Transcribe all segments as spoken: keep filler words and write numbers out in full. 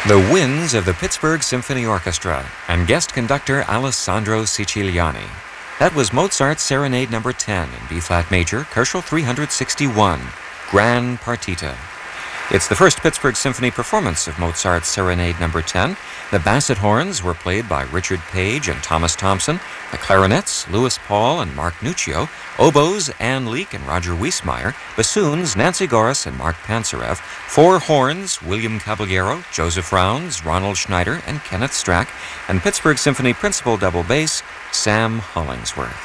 The Winds of the Pittsburgh Symphony Orchestra and guest conductor Alessandro Siciliani. That was Mozart's Serenade Number ten in B-flat major, Koelschel three sixty-one, Gran Partita. It's the first Pittsburgh Symphony performance of Mozart's Serenade Number ten. The basset horns were played by Richard Page and Thomas Thompson, the clarinets, Louis Paul and Mark Nuccio, oboes, Ann Leek and Roger Wiesmeyer, bassoons, Nancy Goris and Mark Pansarev, four horns, William Caballero, Joseph Rounds, Ronald Schneider, and Kenneth Strack, and Pittsburgh Symphony principal double bass, Sam Hollingsworth.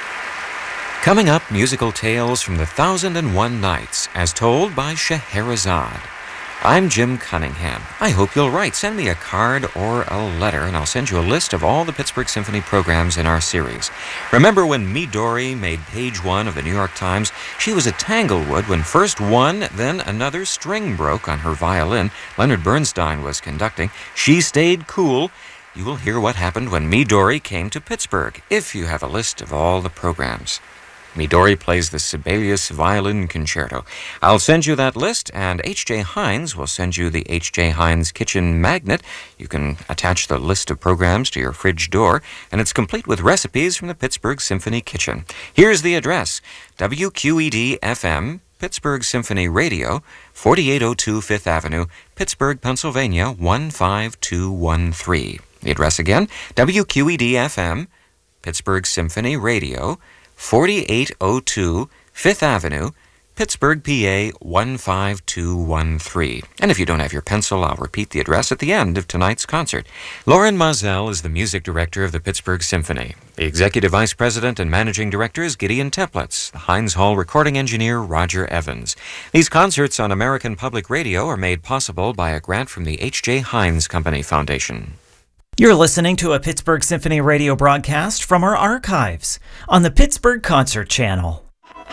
Coming up, musical tales from the Thousand and One Nights, as told by Scheherazade. I'm Jim Cunningham. I hope you'll write. Send me a card or a letter, and I'll send you a list of all the Pittsburgh Symphony programs in our series. Remember when Midori made page one of the New York Times? She was at Tanglewood when first one, then another string broke on her violin. Leonard Bernstein was conducting. She stayed cool. You will hear what happened when Midori came to Pittsburgh, if you have a list of all the programs. Midori plays the Sibelius Violin Concerto. I'll send you that list, and H J Heinz will send you the H J Heinz Kitchen Magnet. You can attach the list of programs to your fridge door, and it's complete with recipes from the Pittsburgh Symphony Kitchen. Here's the address: W Q E D F M, Pittsburgh Symphony Radio, forty-eight oh two Fifth Avenue, Pittsburgh, Pennsylvania, one five two one three. The address again, W Q E D F M, Pittsburgh Symphony Radio, forty-eight oh two Fifth Avenue, Pittsburgh, P A one five two one three. And if you don't have your pencil, I'll repeat the address at the end of tonight's concert. Lauren Moselle is the music director of the Pittsburgh Symphony. The executive vice president and managing director is Gideon Teplitz. The Heinz Hall recording engineer, Roger Evans. These concerts on American Public Radio are made possible by a grant from the H J Heinz Company Foundation. You're listening to a Pittsburgh Symphony radio broadcast from our archives on the Pittsburgh Concert Channel.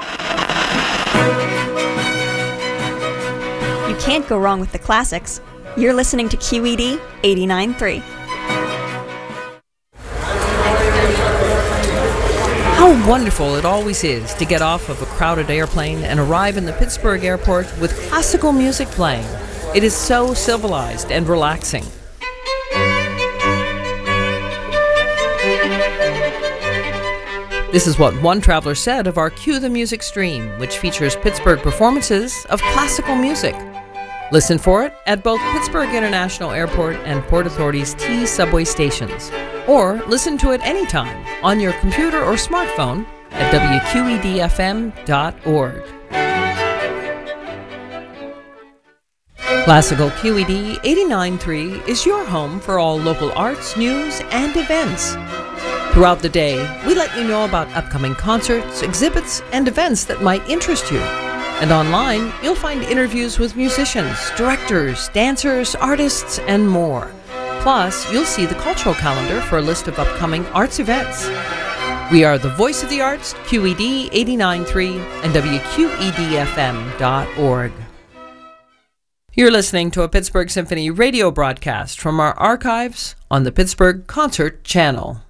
You can't go wrong with the classics. You're listening to Q E D eighty-nine point three. How wonderful it always is to get off of a crowded airplane and arrive in the Pittsburgh airport with classical music playing. It is so civilized and relaxing. This is what one traveler said of our Cue the Music stream, which features Pittsburgh performances of classical music. Listen for it at both Pittsburgh International Airport and Port Authority's T subway stations. Or listen to it anytime on your computer or smartphone at W Q E D F M dot org. Classical Q E D eighty-nine point three is your home for all local arts, news, and events. Throughout the day, we let you know about upcoming concerts, exhibits, and events that might interest you. And online, you'll find interviews with musicians, directors, dancers, artists, and more. Plus, you'll see the cultural calendar for a list of upcoming arts events. We are the voice of the arts, Q E D eighty-nine point three and W Q E D F M dot org. You're listening to a Pittsburgh Symphony radio broadcast from our archives on the Pittsburgh Concert Channel.